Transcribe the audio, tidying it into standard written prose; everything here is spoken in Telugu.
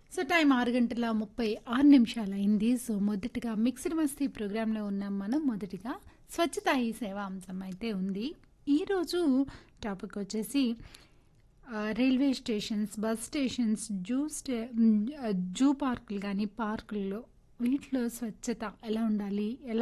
సో టైం 6:36 అయింది. సో మొదటిగా మిక్స్డ్ మస్తీ ప్రోగ్రాంలో ఉన్నాం మనం. మొదటిగా స్వచ్ఛతా హీ సేవ అంశం అయితే ఉంది. ఈరోజు టాపిక్ వచ్చేసి railway stations, bus stations, zoo పార్కులు కానీ పార్కుల్లో వీటిలో స్వచ్ఛత ఎలా ఉండాలి, ఎలా